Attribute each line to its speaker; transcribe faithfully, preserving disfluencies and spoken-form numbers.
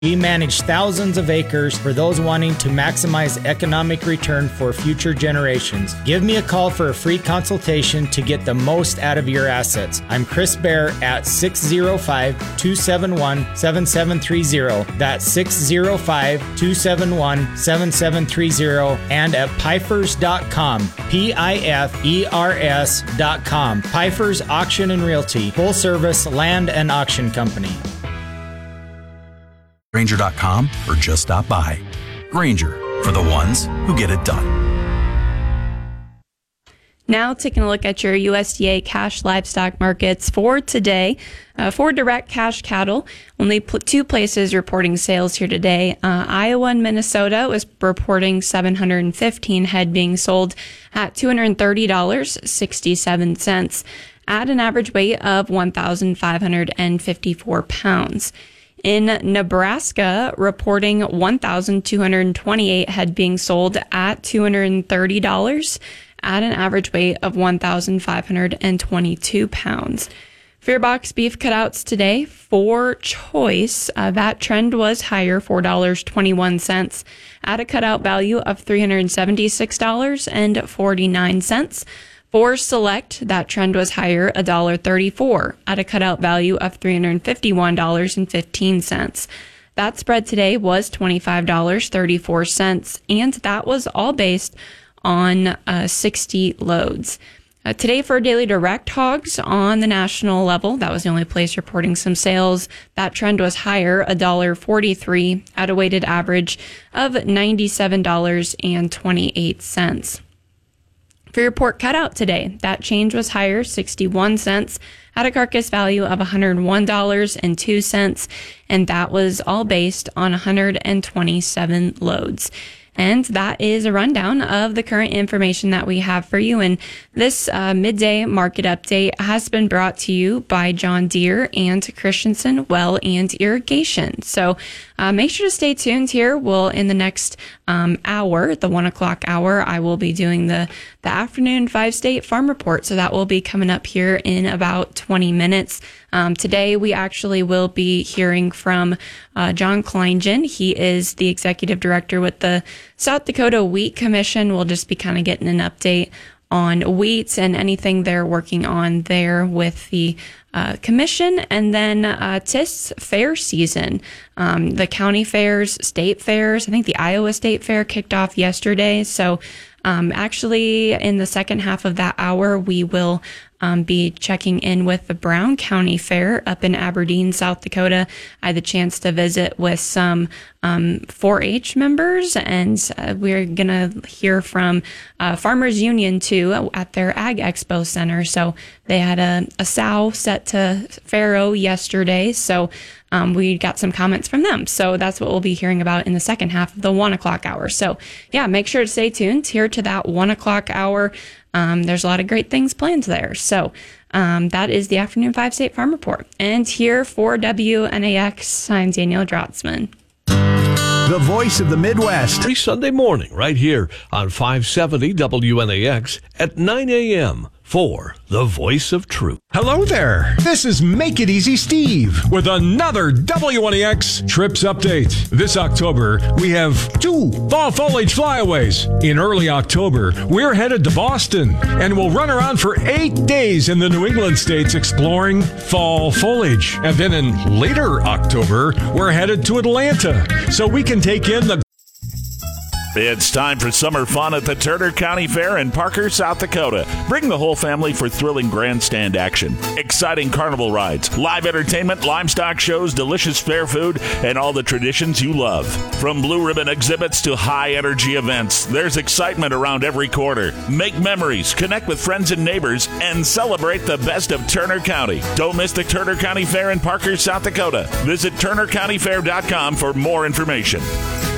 Speaker 1: We manage thousands of acres for those wanting to maximize economic return for future generations. Give me a call for a free consultation to get the most out of your assets. I'm Chris Bear at six oh five, two seven one, seven seven three oh. That's six oh five, two seven one, seven seven three oh and at pifers dot com. P I F E R S dot com. Pifers Auction and Realty. Full service land and auction company.
Speaker 2: Grainger dot com or just stop by. Grainger, for the ones who get it done.
Speaker 3: Now taking a look at your U S D A cash livestock markets for today. Uh, for direct cash cattle, only pl- two places reporting sales here today. Uh, Iowa and Minnesota was reporting seven hundred fifteen head being sold at two hundred thirty dollars and sixty-seven cents at an average weight of one thousand five hundred fifty-four pounds. In Nebraska, reporting one thousand two hundred twenty-eight head being sold at two hundred thirty dollars at an average weight of one thousand five hundred twenty-two pounds. For your box beef cutouts today, for choice, uh, that trend was higher, four dollars and twenty-one cents at a cutout value of three hundred seventy-six dollars and forty-nine cents. For select, that trend was higher, one dollar and thirty-four cents at a cutout value of three hundred fifty-one dollars and fifteen cents. That spread today was twenty-five dollars and thirty-four cents, and that was all based on uh, sixty loads. Uh, today for daily direct hogs on the national level, that was the only place reporting some sales. That trend was higher, one dollar and forty-three cents at a weighted average of ninety-seven dollars and twenty-eight cents. For your pork cutout today, that change was higher, sixty-one cents at a carcass value of one hundred one dollars and two cents, and that was all based on one hundred twenty-seven loads. And that is a rundown of the current information that we have for you. And this uh, midday market update has been brought to you by John Deere and Christensen Well and Irrigation. So uh, make sure to stay tuned here. We'll, in the next um, hour, the one o'clock hour, I will be doing the, the afternoon five state farm report. So that will be coming up here in about twenty minutes. Um, today, we actually will be hearing from uh, John Kleingen. He is the executive director with the South Dakota Wheat Commission. We'll just be kind of getting an update on wheat and anything they're working on there with the uh, commission. And then uh, T I S fair season, um, the county fairs, state fairs. I think the Iowa State Fair kicked off yesterday. So um, actually, in the second half of that hour, we will Um, be checking in with the Brown County Fair up in Aberdeen, South Dakota. I had the chance to visit with some um, four H members, and uh, we're going to hear from uh, Farmers Union, too, at their Ag Expo Center. So they had a, a sow set to Faro yesterday, so um, we got some comments from them. So that's what we'll be hearing about in the second half of the one o'clock hour. So, yeah, make sure to stay tuned here to that one o'clock hour. Um, there's a lot of great things planned there. So um, that is the Afternoon five State Farm Report. And here for W N A X, I'm Danielle Drotzman.
Speaker 4: The voice of the Midwest.
Speaker 5: Every Sunday morning right here on five seventy W N A X at nine a.m. for The Voice of Truth.
Speaker 4: Hello there. This is Make It Easy Steve with another W N A X Trips Update. This October, we have two fall foliage flyaways. In early October, we're headed to Boston, and we'll run around for eight days in the New England states exploring fall foliage. And then in later October, we're headed to Atlanta so we can take in the
Speaker 6: It's time for summer fun at the Turner County Fair in Parker, South Dakota. Bring the whole family for thrilling grandstand action, exciting carnival rides, live entertainment, livestock shows, delicious fair food, and all the traditions you love. From blue ribbon exhibits to high-energy events, there's excitement around every corner. Make memories, connect with friends and neighbors, and celebrate the best of Turner County. Don't miss the Turner County Fair in Parker, South Dakota. Visit turner county fair dot com for more information.